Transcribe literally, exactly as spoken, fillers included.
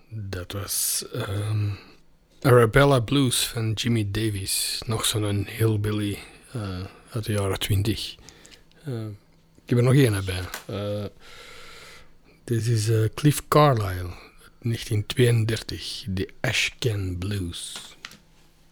Dat was um, Arabella Blues van Jimmy Davis. Nog zo'n hillbilly uh, uit de jaren twintig. Uh, ik heb er nog één bij. Uh, dit is uh, Cliff Carlisle, negentien tweeëndertig. De Ashcan Blues.